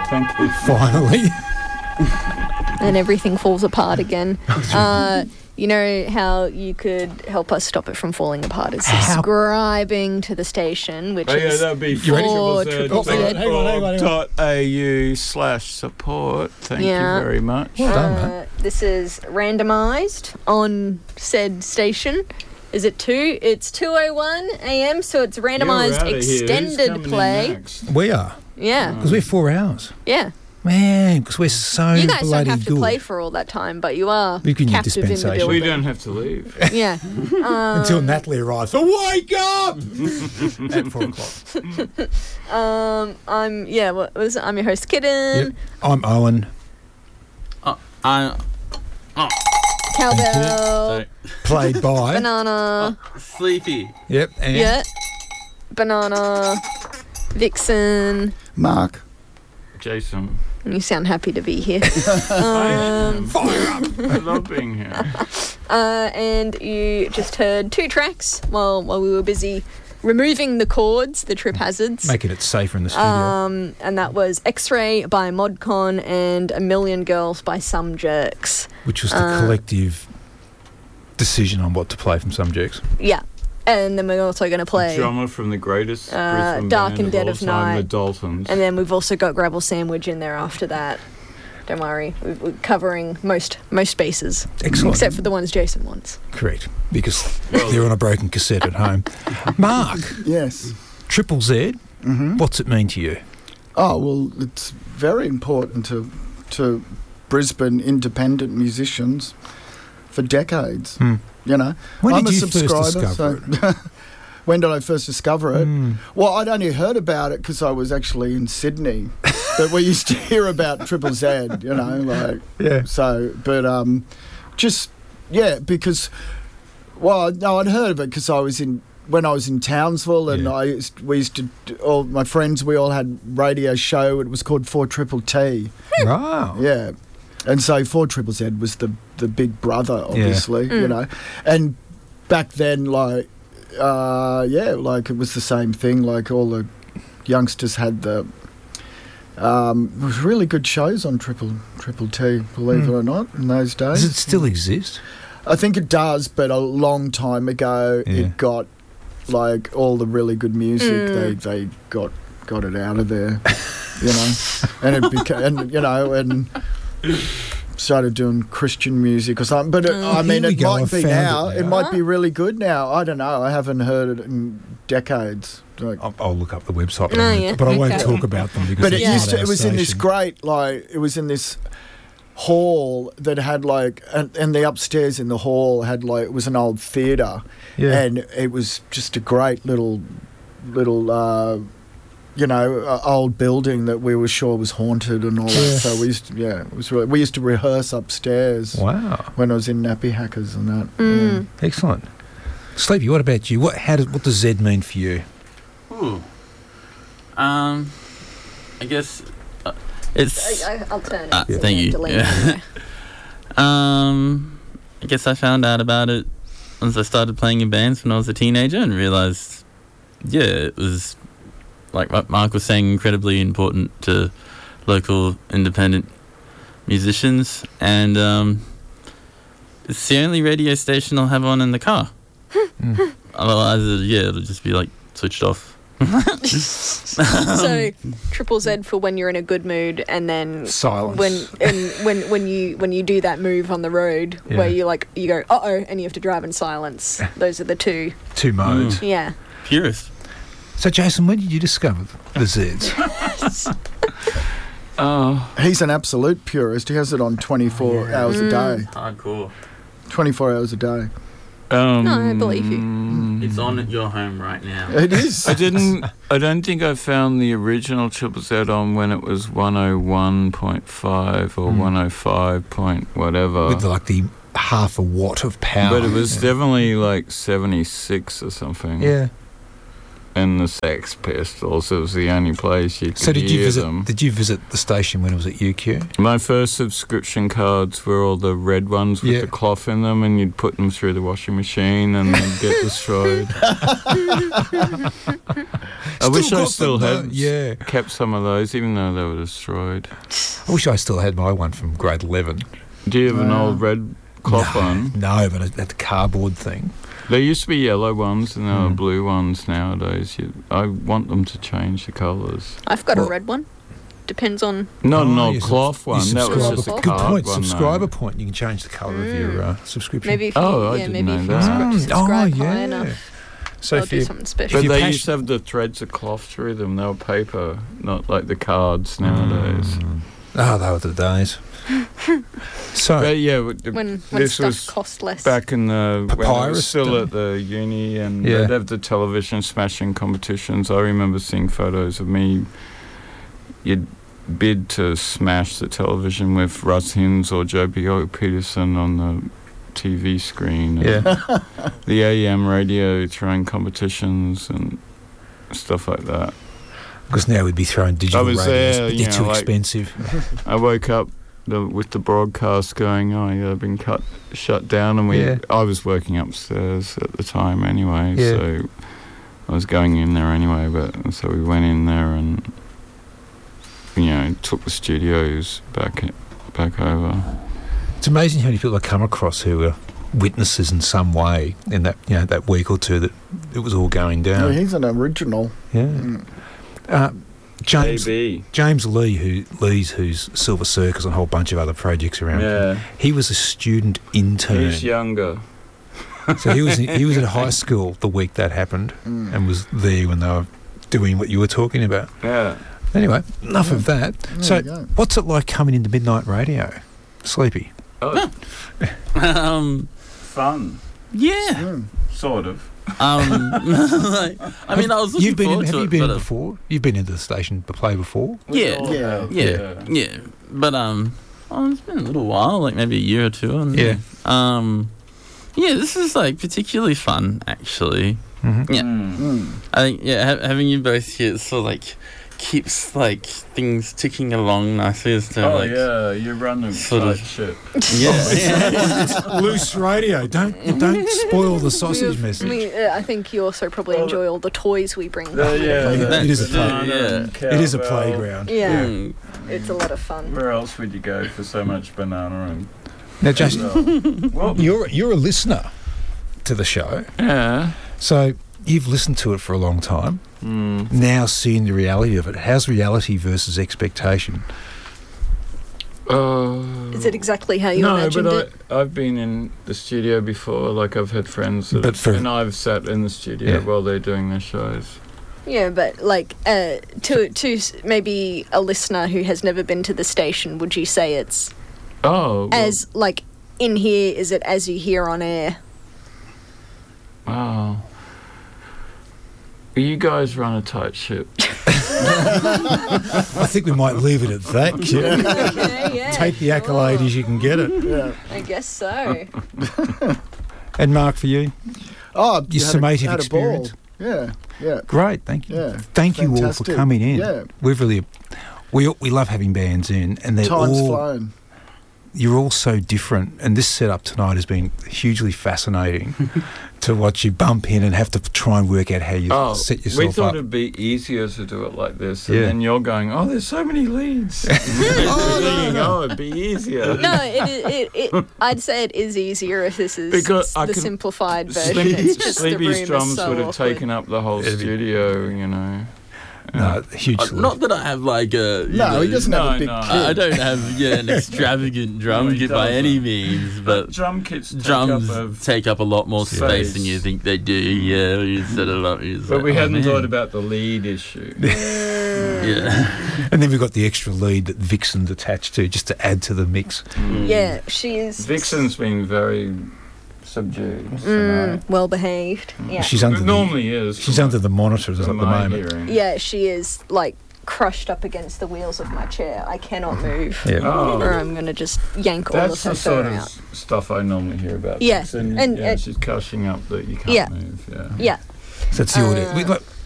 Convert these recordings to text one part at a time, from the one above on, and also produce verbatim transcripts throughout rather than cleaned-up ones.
Thank you. Finally. And everything falls apart again. Uh, you know how you could help us stop it from falling apart is subscribing to the station, which Oh, yeah, is that'd be four triple Z. Hang on, hang on, hang on. dot au slash support. Thank Yeah. you very much. Well done, Uh, mate. this is randomised on said station. Is it two? It's two oh one a.m, so it's randomised extended play. We are. Yeah, Because we're four hours. yeah. Man, because we're so You guys bloody don't have to good. play for all that time, but you are We can use captive in the dispensation. building. We don't have to leave. Yeah. Um, Until Natalie arrives. So wake up! At four o'clock. um, I'm yeah. What was it? I'm your host, Kitten. Yep. I'm Owen. Oh, I, Cowbell. sorry. Played by. Banana. Sleepy. Yep. And Yeah. Banana. Vixen. Mark. Jason. You sound happy to be here. I am. um, Fire up! I love being here. uh, and you just heard two tracks while while we were busy removing the chords, the trip hazards. Making it safer in the studio. Um, and that was X-Ray by Modcon and A Million Girls by Some Jerks. which was the uh, collective decision on what to play from Some Jerks. Yeah. And then we're also going to play... Drummer from the greatest Uh, Brisbane Dark band and Dead all of time, Night. the Daltons. And then we've also got Gravel Sandwich in there after that. Don't worry. We're we're covering most most bases. Excellent. Except for the ones Jason wants. Correct. Because they're on a broken cassette at home. Mark, Yes. Triple Z, Mm-hmm. what's it mean to you? Oh, well, it's very important to to Brisbane independent musicians for decades. Hmm. You know, When I'm did a you first subscriber. discover so when did I first discover it? Hmm. Well, I'd only heard about it because I was actually in Sydney, but we used to hear about Triple Z. You know, like Yeah. so. But um, just yeah, because well, no, I'd heard of it because I was in. When I was in Townsville, and Yeah. I used, we used to, all my friends, we all had radio show. It was called Four Triple T. Wow. Yeah, and so Four Triple Z was the the big brother, obviously, you know. And back then, like, uh, yeah, like it was the same thing. Like all the youngsters had the. Um, it was really good shows on Triple Triple T, believe Mm. it or not, in those days. Does it still exist? I think it does, but a long time ago, Yeah. it got like all the really good music. Mm. They they got got it out of there, you know, and it became and you know and started doing Christian music or something. But it, Mm. I mean, Here we it go, I might be found now. it It, now. might be really good now. I don't know. I haven't heard it in decades. Like, I'll, I'll look up the website, but, Oh, I, won't, yeah. but I won't Okay. talk about them because but it's it not used to. our It was in this station. great like. It was in this hall that had like and, and the upstairs in the hall had like it was an old theatre. Yeah. And it was just a great little, little, uh, you know, uh, old building that we were sure was haunted and all Yeah. that. So we used to, yeah, it was really, we used to rehearse upstairs Wow. when I was in Nappy Hackers and that. Mm. Excellent. Sleepy, what about you? What how does what does Z mean for you? Ooh. Um, I guess uh, it's. I, I, I'll turn it. Ah, so thank I you. delete Yeah. it. Um, I guess I found out about it once I started playing in bands when I was a teenager and realised, yeah, it was, like what Mark was saying, incredibly important to local independent musicians. And um, it's the only radio station I'll have on in the car. Mm. Otherwise, uh, yeah, it'll just be like switched off. So triple Z for when you're in a good mood, and then Silence. when and when when you when you do that move on the road Yeah. where you like you go uh oh and you have to drive in silence. Those are the two. Two modes. Yeah. Purist. So, Jason, when did you discover the Zs? Oh, He's an absolute purist. He has it on twenty-four hours a day. Hardcore. twenty-four hours a day. um, No, I believe you. It's on at your home right now. It is. I didn't. I don't think I found the original Triple Z on when it was one oh one point five or Mm. one oh five point whatever. With like the half a watt of power. But it was Yeah. definitely like seventy-six or something. Yeah. and the Sex Pistols. It was the only place you could So did you hear visit? them. Did you visit the station when it was at U Q? My first subscription cards were all the red ones with Yeah. the cloth in them, and you'd put them through the washing machine and they'd get destroyed. I wish I got still them, had though. Yeah. kept some of those, even though they were destroyed. I wish I still had my one from grade eleven. Do you have an Wow. old red cloth no, one? No, but I had the cardboard thing. There used to be yellow ones, and there are Mm. blue ones nowadays. You, I want them to change the colours. I've got Well- a red one. Depends on. Not an Oh, old you sub- cloth you one. That was subscribe just a a- card Good point. one. Subscriber though. point. You can change the colour of your uh, subscription. Maybe if you, Oh, I yeah, didn't maybe know if you that. subscribe, Mm, subscribe oh, high yeah. enough, So they'll if do you, something special. But you're they passion- used to have the threads of cloth through them. They were paper, not like the cards nowadays. Mm. Oh, they were the days. So But yeah, w- the- when when this stuff was cost less. back in the when I Papyrus was still stuff. at the uni, and Yeah. they'd have the television smashing competitions. I remember seeing photos of me. You'd bid to smash the television with Russ Hinds or Joe Bjork Peterson on the T V screen. and yeah, The A M radio throwing competitions and stuff like that. because now we'd be throwing digital I was radios, there, but you they're know, too like- expensive. I woke up the, with the broadcast going, oh yeah, I've been cut, shut down, and we. Yeah. I was working upstairs at the time anyway, Yeah. so I was going in there anyway. But so we went in there and you know took the studios back back over. It's amazing how many people I come across who are witnesses in some way in that you know that week or two that it was all going Yeah, down. he's an original. Yeah. Mm. Uh, James Maybe. James Lee, who Lee's who's Silver Circus and a whole bunch of other projects around. Yeah, He was a student intern, he's younger. so he was he was at high school the week that happened Mm. and was there when they were doing what you were talking about. Yeah. Anyway, enough of that. There so, you go. what's it like coming into Midnight Radio? Sleepy. Oh, um, fun. yeah. Mm. Sort of. Um, like, I mean, I was looking You've been in, forward have to you it, been but, in uh, before? You've been into the station to play before? Yeah. all Yeah. have, Yeah, yeah, but um, oh, it's been a little while, like maybe a year or two. I don't know. Yeah. Um, yeah, this is like particularly fun, actually. Mm-hmm. Yeah. Mm. Mm. I think yeah, ha- having you both here sort of like keeps like things ticking along nicely as to Oh like yeah, you run the sort tight of- ship. yeah. Loose radio. Don't don't spoil the sausage We- message. we- uh, I think you also probably Well, enjoy all the toys we bring. Uh, yeah, Yeah, it is a the banana play- and yeah. It is a cowbell. playground. Yeah, Mm. it's a lot of fun. Where else would you go for so much banana and Now, Jason, well, you're you're a listener to the show, yeah. so you've listened to it for a long time. Mm. Now seeing the reality of it, how's reality versus expectation? Uh, Is it exactly how you no, imagined but it? I, I've been in the studio before. Like I've had friends, that But for- and I've sat in the studio Yeah. while they're doing their shows. Yeah, but like uh, to to s- maybe a listener who has never been to the station, would you say it's Oh, well, as like in here? Is it as you hear on air? wow. You guys run a tight ship. I think we might leave it at that, Kit. Okay, yeah, Take the accolade sure. as you can get it. Yeah. I guess so. And Mark, for you, Oh, your had a- summative had a ball. experience. Yeah, yeah, Great, thank you. yeah. Thank you all for Fantastic. coming in. Yeah. We've really, we we love having bands in, and they're Time's all flown. you're all so different. And this setup tonight has been hugely fascinating to watch you bump in and have to try and work out how you Oh, set we yourself thought up. it'd be easier to do it like this, and Yeah. then you're going, "Oh, there's so many leads." oh, no, no. oh, it'd be easier. No, it, is- it, it I'd say it is easier if this is Because I the can- simplified version. Sleepy, It's just the room Sleepy's is drums so would have awkward. taken up the whole It'd be- studio, you know. No, huge. Uh, salute. not that I have like a you No, know, he doesn't have No, a big no. kit. I I don't have yeah an extravagant drum No, he kit by doesn't. any means, but drum kits take drums up of, take up a lot more space space. than you think they do. Yeah, you set it up. It's But like, we oh, hadn't man. thought about the lead issue. Yeah. And then we've got the extra lead that Vixen's attached to just to add to the mix. Mm. Yeah, she is Vixen's been very subdued. mm, tonight. well behaved. Yeah, She's under It the, normally is. she's from under the monitors what- at the from my moment. hearing. yeah, she is like crushed up against the wheels of my chair. I cannot move, Yeah. Oh. or I'm gonna just yank all That's of her the sort fur of out. s- stuff I normally hear about. Yeah, Vixen. and- yeah, and- she's cushing up that you can't Yeah. move. Yeah. Yeah, So that's the audio. Uh, We, like,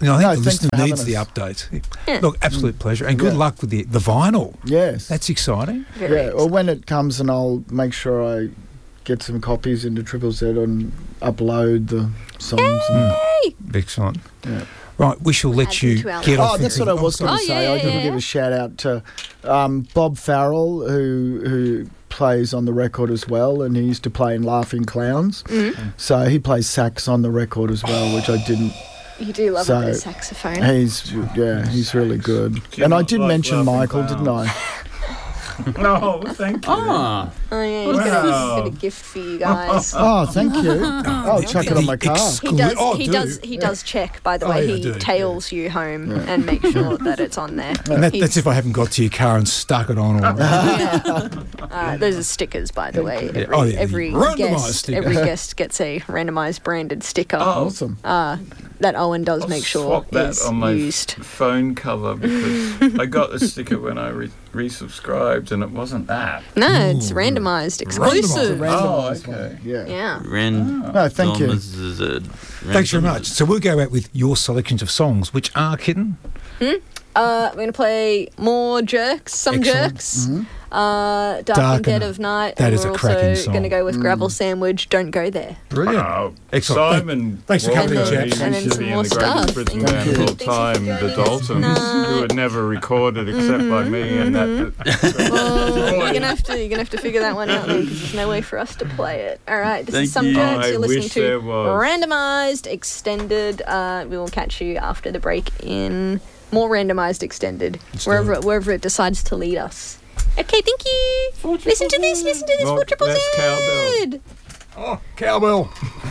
You know, I think No, the thanks listener for having needs the us. updates. Yeah. Look, absolute pleasure. And good Yeah. luck with the, the vinyl. Yes. That's exciting. Very yeah. Well, when it comes, and I'll make sure I get some copies into Triple Z and upload the songs. And, Excellent. yeah. Right, we shall let Add you them to our get list. off. Oh, that's into- what I was sorry. going to Oh, say. yeah, I yeah, could yeah. give a shout out to um, Bob Farrell, who who plays on the record as well, and he used to play in Laughing Clowns. Mm. So he plays sax on the record as well, which I didn't. You do love So, a bit of saxophone. He's yeah, he's really good. Do you And I not did like mention Laughing Michael, didn't I? No, thank you. Ah, Oh yeah, he's got, a, he's got a gift for you guys. Oh, thank you. I'll chuck it on my car. He does. Oh, he do. does. He does check. By the Oh, way, yeah, he do, tails you home and makes sure that it's on there. And that, He- that's if I haven't got to your car and stuck it on already. yeah. Uh, those are stickers, by the way. Every, Oh, yeah, every randomised guest, sticker. every guest gets a randomised branded sticker. Oh, Awesome. Uh, that Owen does I'll make sure swap that is on my used. phone cover because I got the sticker when I re- resubscribed and it wasn't that. No, it's randomised, exclusive. Oh, Randomised okay. one. Yeah. Yeah. Ren. No, thank you. Thanks very much. So we'll go out with your selections of songs, which are, Kitten? Uh, we're going to play more Jerks, some Excellent. Jerks. Mhm. Uh, Dark, Dark and Dead and- of Night. that and is we're a cracking also song. going to go with Gravel Sandwich, Don't Go There. Brilliant. Oh, Excellent. Simon. Thanks for coming in, Walker, chaps. he And then used to some be more in the greatest stuff. prison Thank band you. of all Thanks for time, the joining us Daltons, tonight. who had never recorded except by me, and that. Well, you're gonna have to you're gonna have to figure that one out because there's no way for us to play it. All right, this Thank is some you. Jerks. I You're listening wish to there was. randomized extended. Uh, we will catch you after the break in more randomized extended, Let's do wherever it. wherever it decides to lead us. Okay, thank you. Listen to this. Listen to this Well, for Triple that's Z. cowbell. Oh, cowbell.